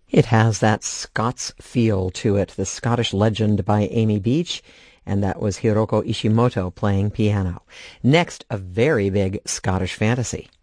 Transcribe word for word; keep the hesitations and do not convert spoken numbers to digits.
It has that Scots feel to it, The Scottish Legend by Amy Beach, and that was Hiroko Ishimoto playing piano. Next, a very big Scottish fantasy.